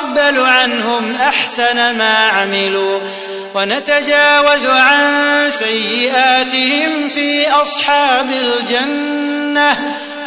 ونتقبل عنهم أحسن ما عملوا ونتجاوز عن سيئاتهم في أصحاب الجنة